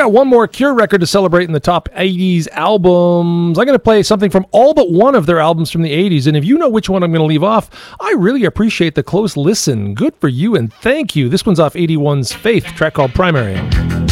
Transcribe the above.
got one more Cure record to celebrate in the top 80s albums. I'm going to play something from all but one of their albums from the 80s, and if you know which one I'm going to leave off, I really appreciate the close listen. Good for you, and thank you. This one's off 81's Faith, track called Primary.